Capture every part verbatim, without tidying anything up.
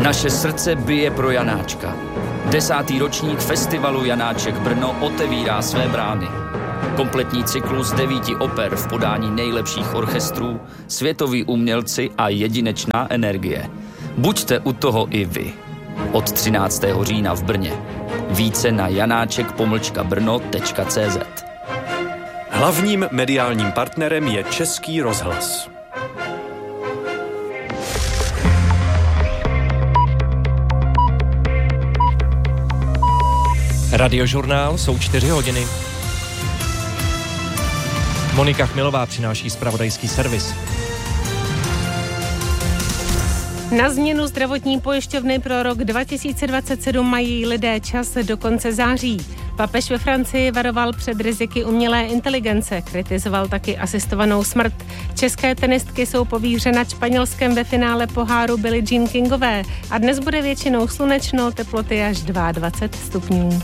Naše srdce bije pro Janáčka. Desátý ročník festivalu Janáček Brno otevírá své brány. Kompletní cyklus devíti oper v podání nejlepších orchestrů, světoví umělci a jedinečná energie. Buďte u toho i vy. Od třináctého října v Brně. Více na janáček pomlčka brno tečka cé zet. Hlavním mediálním partnerem je Český rozhlas. Radiožurnál, jsou čtyři hodiny. Monika Chmilová přináší zpravodajský servis. Na změnu zdravotní pojišťovny pro rok dva tisíce dvacet sedm mají lidé čas do konce září. Papež ve Francii varoval před riziky umělé inteligence, kritizoval taky asistovanou smrt. České tenistky jsou povířena Španělskem ve finále poháru Billie Jean Kingové a dnes bude většinou slunečno, teploty až dvacet dva stupňů.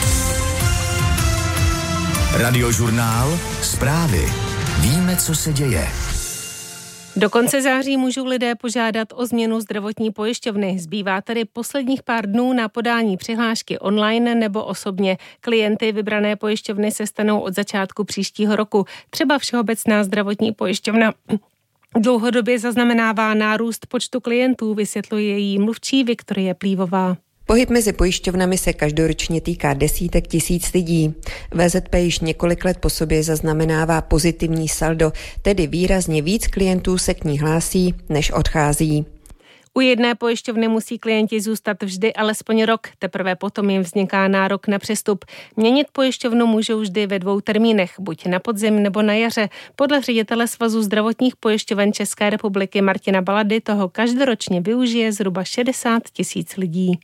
Radiožurnál, zprávy. Víme, co se děje. Do konce září můžou lidé požádat o změnu zdravotní pojišťovny. Zbývá tedy posledních pár dnů na podání přihlášky online nebo osobně. Klienty vybrané pojišťovny se stanou od začátku příštího roku. Třeba Všeobecná zdravotní pojišťovna dlouhodobě zaznamenává nárůst počtu klientů, vysvětluje její mluvčí Viktorie Plívová. Pohyb mezi pojišťovnami se každoročně týká desítek tisíc lidí. V Z P již několik let po sobě zaznamenává pozitivní saldo, tedy výrazně víc klientů se k ní hlásí, než odchází. U jedné pojišťovny musí klienti zůstat vždy alespoň rok, teprve potom jim vzniká nárok na přestup. Měnit pojišťovnu můžou vždy ve dvou termínech, buď na podzim nebo na jaře. Podle ředitele Svazu zdravotních pojišťoven České republiky Martina Balady toho každoročně využije zhruba šedesát tisíc lidí.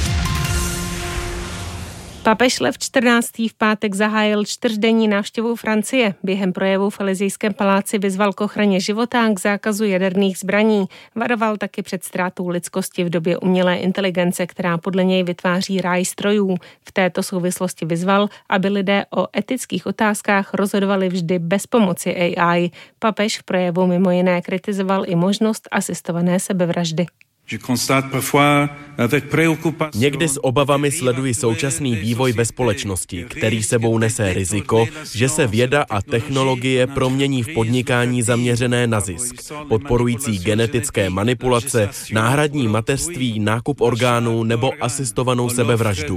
Papež Lev čtrnáctý v pátek zahájil čtyřdenní návštěvu Francie. Během projevu v Elysejském paláci vyzval k ochraně života a k zákazu jaderných zbraní. Varoval taky před ztrátou lidskosti v době umělé inteligence, která podle něj vytváří ráj strojů. V této souvislosti vyzval, aby lidé o etických otázkách rozhodovali vždy bez pomoci A I. Papež v projevu mimo jiné kritizoval i možnost asistované sebevraždy. Někdy s obavami sleduji současný vývoj ve společnosti, který sebou nese riziko, že se věda a technologie promění v podnikání zaměřené na zisk, podporující genetické manipulace, náhradní mateřství, nákup orgánů nebo asistovanou sebevraždu.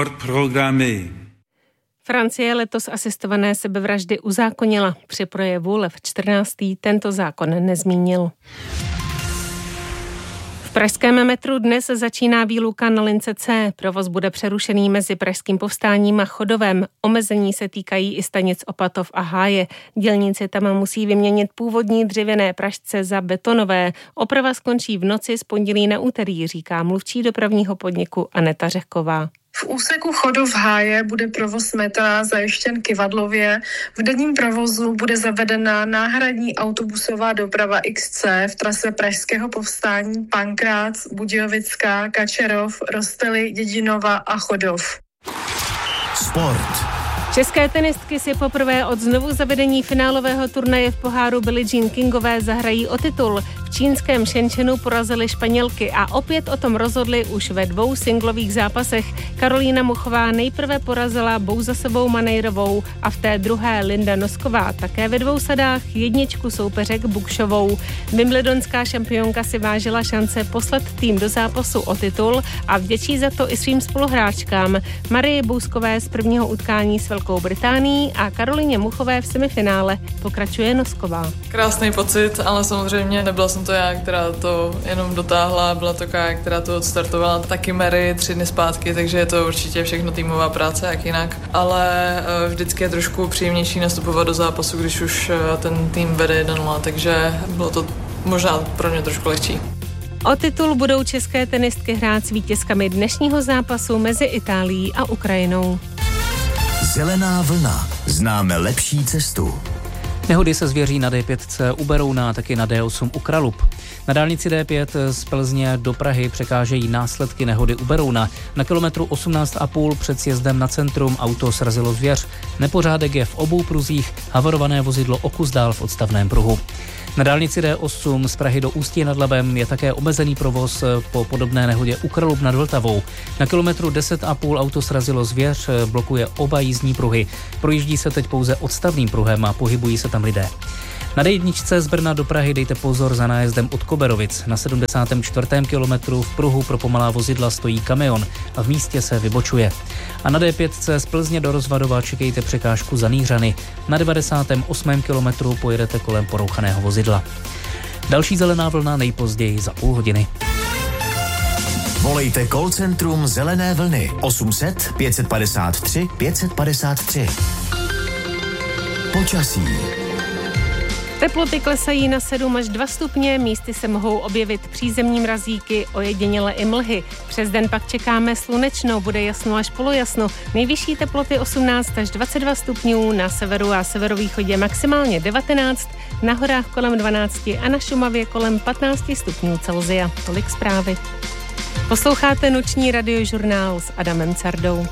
Francie letos asistované sebevraždy uzákonila. Při projevu Lev čtrnáctý tento zákon nezmínil. V pražském metru dnes začíná výluka na lince C. Provoz bude přerušený mezi Pražským povstáním a Chodovem. Omezení se týkají i stanic Opatov a Háje. Dělníci tam musí vyměnit původní dřevěné pražce za betonové. Oprava skončí v noci z pondělí na úterý, říká mluvčí dopravního podniku Aneta Řehková. V úseku Chodov Háje bude provoz metra zajištěn kyvadlově. V denním provozu bude zavedena náhradní autobusová doprava X C v trase Pražského povstání, Pankrác, Budějovická, Kačerov, Rostely, Dědinova a Chodov. Sport. České tenistky si poprvé od znovu zavedení finálového turnaje v poháru Billie Jean Kingové zahrají o titul. V čínském Shenzhenu porazili Španělky a opět o tom rozhodli už ve dvou singlových zápasech. Karolína Muchová nejprve porazila Bouzasovou Manejrovou a v té druhé Linda Nosková také ve dvou sadách jedničku soupeřek Bukšovou. Wimbledonská šampionka si vážila šance poslat tým do zápasu o titul a vděčí za to i svým spoluhráčkám. Marii Bouskové z prvního utkání s Velkou Británií a Karolíně Muchové v semifinále pokračuje Nosková. Krásný pocit, ale samozřejmě nebyla jsem to já, která to jenom dotáhla, byla to Kája, která to odstartovala, taky Mary tři dny zpátky, takže je to určitě všechno týmová práce, jak jinak, ale vždycky je trošku příjemnější nastupovat do zápasu, když už ten tým vede jedna nula, takže bylo to možná pro mě trošku lehčí. O titul budou české tenistky hrát s vítězkami dnešního zápasu mezi Itálií a Ukrajinou. Zelená vlna. Známe lepší cestu. Nehody se zvěří na D pět C u Berouna a taky na D osm u Kralup. Na dálnici D pět z Plzně do Prahy překážejí následky nehody u Berouna. Na kilometru osmnáct a půl před sjezdem na centrum auto srazilo zvěř. Nepořádek je v obou pruzích, havarované vozidlo o kus dál v odstavném pruhu. Na dálnici D osm z Prahy do Ústí nad Labem je také omezený provoz po podobné nehodě u Kralub nad Vltavou. Na kilometru deset a půl auto srazilo zvěř, blokuje oba jízdní pruhy. Projíždí se teď pouze odstavným pruhem a pohybují se tam lidé. Na D jedna z Brna do Prahy dejte pozor za nájezdem od Koberovic. Na sedmdesátém čtvrtém kilometru v pruhu pro pomalá vozidla stojí kamion a v místě se vybočuje. A na D pět z Plzně do Rozvadova čekejte překážku za Nýřany. Na devadesátém osmém kilometru pojedete kolem porouchaného vozidla. Další zelená vlna nejpozději za půl hodiny. Volejte call centrum Zelené vlny osm set pět padesát tři pět padesát tři. Počasí. Teploty klesají na sedm až dva stupně, místy se mohou objevit přízemní mrazíky, ojediněle i mlhy. Přes den pak čekáme slunečno, bude jasno až polojasno. Nejvyšší teploty osmnáct až dvacet dva stupňů, na severu a severovýchodě maximálně devatenáct, na horách kolem dvanáct a na Šumavě kolem patnáct stupňů Celsia. Tolik zprávy. Posloucháte noční radiožurnál s Adamem Cardou.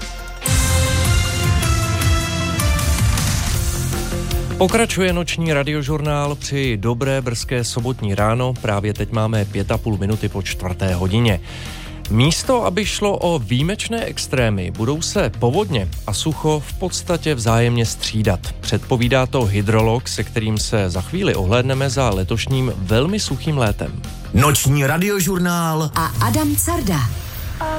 Pokračuje noční radiožurnál. Přeji dobré brzké sobotní ráno. Právě teď máme pět a půl minuty po čtvrté hodině. Místo, aby šlo o výjimečné extrémy, budou se povodně a sucho v podstatě vzájemně střídat. Předpovídá to hydrolog, se kterým se za chvíli ohlédneme za letošním velmi suchým létem. Noční radiožurnál a Adam Carda.